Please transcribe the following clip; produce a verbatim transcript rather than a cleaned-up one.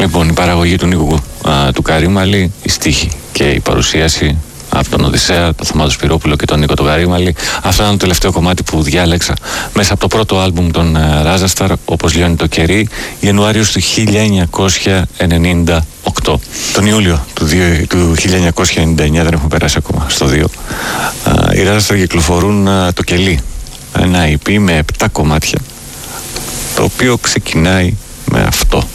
Λοιπόν, η παραγωγή του Νίκου α, του Καρύμαλη, η στίχη και η παρουσίαση από τον Οδυσσέα, τον Θωμά Σπυρόπουλο και τον Νίκο τον Καρύμαλη. Αυτό ήταν το τελευταίο κομμάτι που διάλεξα μέσα από το πρώτο άλμπουμ των uh, Ράζασταρ, όπως λιώνει το κερί, Ιανουάριος του χίλια εννιακόσια ενενήντα οκτώ. Τον Ιούλιο του, δύο, του χίλια εννιακόσια ενενήντα εννιά, δεν έχουμε περάσει ακόμα στο δύο, uh, οι Ράζασταρ κυκλοφορούν uh, το Κελί, ένα ι πι με επτά κομμάτια, το οποίο ξεκινάει με αυτό.